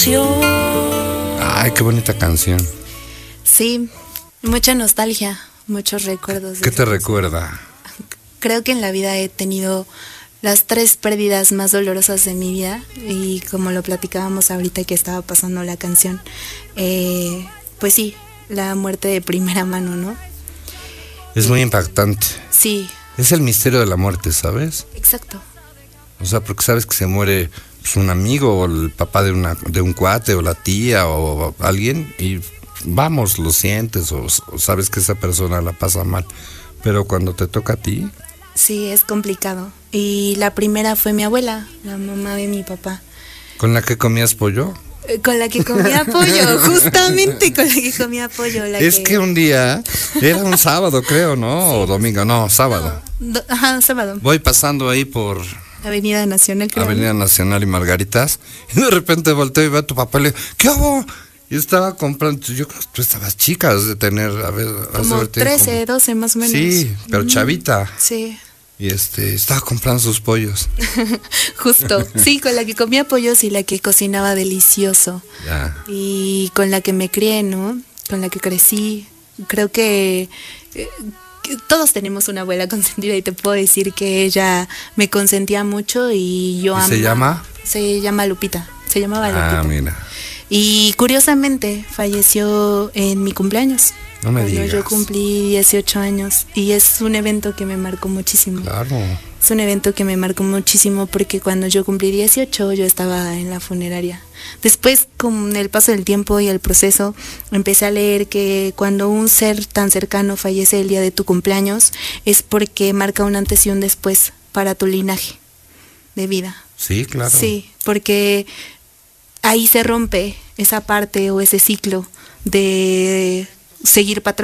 canción. Ay, qué bonita canción. Sí, mucha nostalgia, muchos recuerdos. ¿Qué te recuerda? Creo que en la vida he tenido las 3 pérdidas más dolorosas de mi vida y como lo platicábamos ahorita que estaba pasando la canción, pues sí, la muerte de primera mano, ¿no? Es muy impactante. Sí. Es el misterio de la muerte, ¿sabes? Exacto. O sea, porque sabes que se muere pues, un amigo o el papá de un cuate o la tía o alguien y vamos, lo sientes o sabes que esa persona la pasa mal. Pero cuando te toca a ti... Sí, es complicado. Y la primera fue mi abuela, la mamá de mi papá. ¿Con la que comías pollo? Con la que comía pollo, justamente con la que comía pollo. Es que un día, era un sábado creo, ¿no? Sí. O domingo, no, sábado. Ajá, sábado. Voy pasando ahí por... Avenida Nacional, creo. Avenida Nacional y Margaritas. Y de repente volteo y veo a tu papá y le digo, ¿qué hago? Y estaba comprando, yo creo que tú estabas chica, has de tener, como 13, 12 más o menos. Sí, pero chavita. Sí. Y estaba comprando sus pollos. Justo, sí, con la que comía pollos y la que cocinaba delicioso. Ya. Y con la que me crié, ¿no? Con la que crecí. Creo que todos tenemos una abuela consentida y te puedo decir que ella me consentía mucho y yo ¿Se llama? Se llama Lupita. Se llamaba Lupita. Ah, mira. Y curiosamente falleció en mi cumpleaños. No me digas. Yo cumplí 18 años y es un evento que me marcó muchísimo. Claro. Es un evento que me marcó muchísimo porque cuando yo cumplí 18 yo estaba en la funeraria. Después, con el paso del tiempo y el proceso, empecé a leer que cuando un ser tan cercano fallece el día de tu cumpleaños es porque marca un antes y un después para tu linaje de vida. Sí, claro. Sí, porque ahí se rompe esa parte o ese ciclo de seguir patrones.